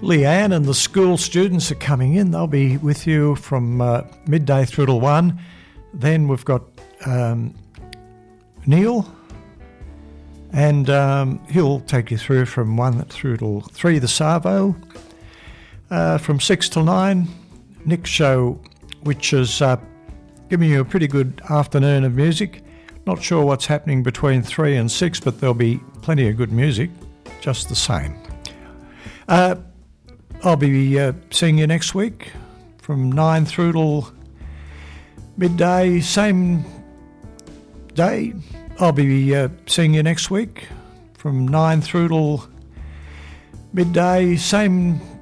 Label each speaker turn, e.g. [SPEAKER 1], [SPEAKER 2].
[SPEAKER 1] Leanne and the school students are coming in. They'll be with you from midday through till 1. Then we've got Neil, and he'll take you through from 1 through till 3, the Savo. From 6 till 9, Nick's show, which is giving you a pretty good afternoon of music. Not sure what's happening between 3 and 6, but there'll be plenty of good music, just the same. I'll be seeing you next week from 9 through till midday, same day. I'll be seeing you next week from 9 through till midday, same